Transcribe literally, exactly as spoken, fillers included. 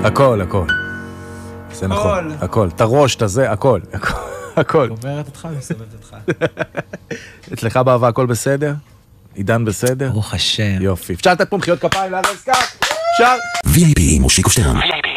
הכל, הכל. זה נכון, הכל. את הראש, את הזה, הכל. הכל. גומרת אותך ומסובבת אותך. אצלך באהבה הכל בסדר? עידן בסדר? ברוך השם. יופי. אפשר לתת פה מחיאות כפיים לארז קאט? אפשר? וי איי פי מושיקו שטרן.